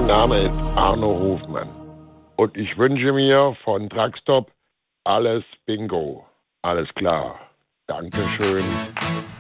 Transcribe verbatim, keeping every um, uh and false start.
Mein Name ist Arno Hofmann und ich wünsche mir von Truckstop alles Bingo. Alles klar. Dankeschön.